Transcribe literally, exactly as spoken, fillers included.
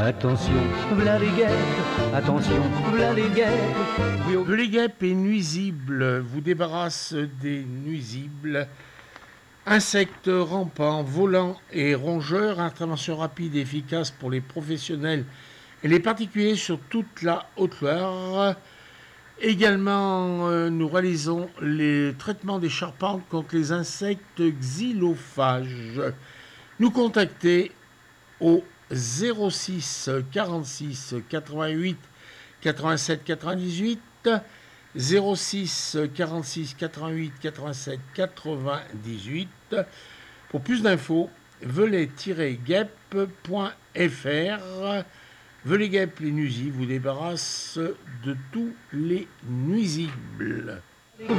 Attention, v'là les guêpes, attention, v'là les guêpes. Oui, oh. Les guêpes et nuisibles vous débarrassent des nuisibles. Insectes rampants, volants et rongeurs, intervention rapide et efficace pour les professionnels et les particuliers sur toute la Haute-Loire. Également, euh, nous réalisons les traitements des charpentes contre les insectes xylophages. Nous contacter au zéro six quarante-six quatre-vingt-huit quatre-vingt-sept quatre-vingt-dix-huit, zéro six quarante-six quatre-vingt-huit quatre-vingt-sept quatre-vingt-dix-huit. Pour plus d'infos, velay tiret guêpe point f r. Velay guêpes, les nuisibles vous débarrassent de tous les nuisibles.